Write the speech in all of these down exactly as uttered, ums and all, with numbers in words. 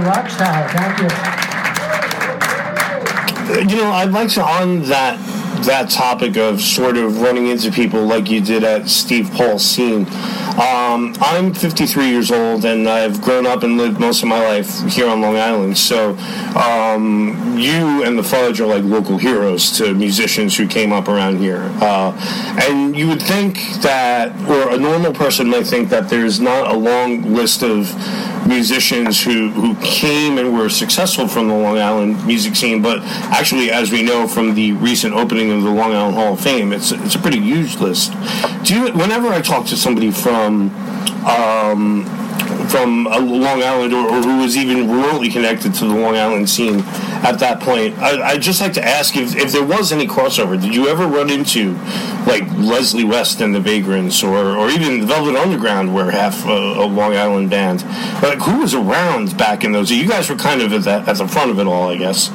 Rockstar. Thank you. You know, I'd like to, on that that topic of sort of running into people like you did at Steve Paul's scene. Um, I'm fifty-three years old, and I've grown up and lived most of my life here on Long Island. So um, you and the Fudge are like local heroes to musicians who came up around here. Uh, and you would think that, or a normal person might think that there's not a long list of musicians who, who came and were successful from the Long Island music scene, but actually, as we know from the recent opening of the Long Island Hall of Fame, it's it's a pretty huge list. Do you, whenever I talk to somebody from um, from a Long Island, or, or who was even remotely connected to the Long Island scene at that point, I, I'd just like to ask if, if there was any crossover. Did you ever run into like Leslie West and the Vagrants, or, or even the Velvet Underground, were half a, a Long Island band? Like, who was around back in those? You guys were kind of at, that, at the front of it all, I guess.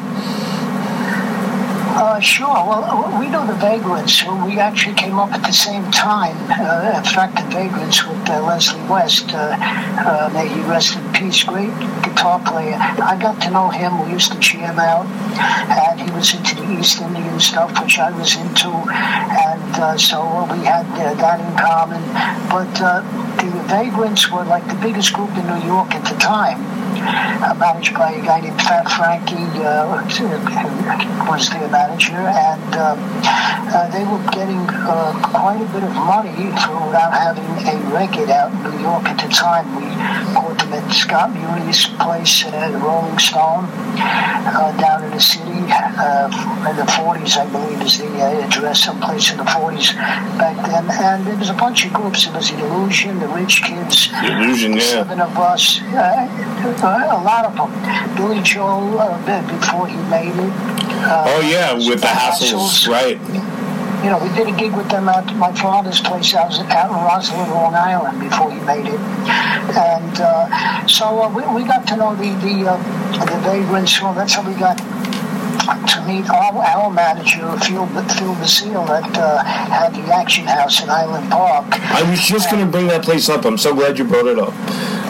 Uh, sure. Well, we know the Vagrants. We actually came up at the same time. Uh, in fact, the Vagrants with uh, Leslie West. Uh, uh, may he rest in peace. Great guitar player. I got to know him. We used to jam out, and he was into the East Indian stuff, which I was into, and uh, so we had uh, that in common. But uh, the Vagrants were like the biggest group in New York at the time. Uh, managed by a guy named Fat Frankie, uh, who was their manager, and um, uh, they were getting uh, quite a bit of money for without having a record out in New York at the time. We caught them at Scott Muni's place at Rolling Stone uh, down in the city uh, in the forties, I believe is the uh, address, someplace in the forties back then. And there was a bunch of groups. It was the Illusion, the Rich Kids, the Illusion, yeah. Seven of Us. Uh, A lot of them. Billy Joel, uh, before he made it. Uh, oh, yeah, with the Hassles, Hassles, right. You know, we did a gig with them at my father's place out in Roslyn, Long Island, before he made it. And uh, so uh, we, we got to know the the, uh, the Vagrants. Well, that's how we got to meet our, our manager, Phil, Phil Basile, that uh, had the Action House in Highland Park. I was just going to bring that place up. I'm so glad you brought it up.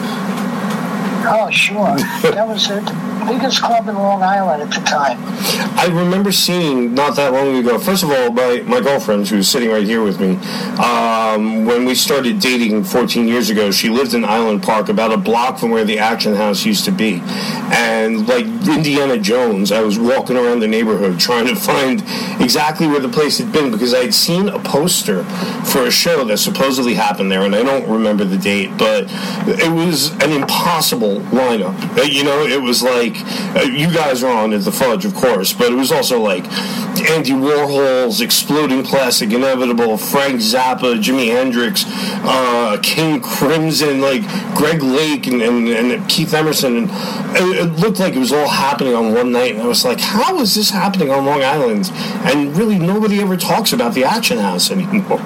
Oh, sure. That was the biggest club in Long Island at the time. I remember seeing, not that long ago, first of all, my, my girlfriend, who's sitting right here with me, um, when we started dating fourteen years ago, she lived in Island Park, about a block from where the Action House used to be. And like Indiana Jones, I was walking around the neighborhood trying to find exactly where the place had been, because I had seen a poster for a show that supposedly happened there, and I don't remember the date, but it was an impossible lineup. You know, it was like, uh, you guys are on at the Fudge, of course, but it was also like Andy Warhol's Exploding Plastic Inevitable, Frank Zappa, Jimi Hendrix, uh, King Crimson, like Greg Lake and, and, and Keith Emerson, and it, it looked like it was all happening on one night, and I was like, how is this happening on Long Island? And really nobody ever talks about the Action House anymore.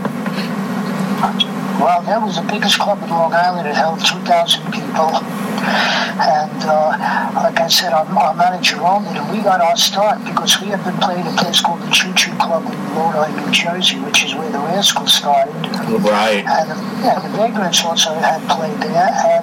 Well, that was the biggest club in Long Island. It held two thousand people. And uh, like I said, our, our manager owned it, and we got our start because we had been playing a place called the Choo Choo Club in Lodi, New Jersey, which is where the Rascals started. Right. And, yeah, the Vagrants also had played there. And